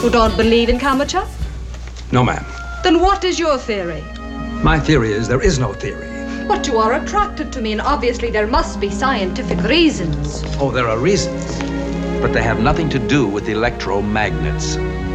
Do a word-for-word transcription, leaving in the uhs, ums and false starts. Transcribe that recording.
You don't believe in Kamacha? No, ma'am. Then what is your theory? My theory is there is no theory. But you are attracted to me, and obviously there must be scientific reasons. Oh, there are reasons. But they have nothing to do with electromagnets.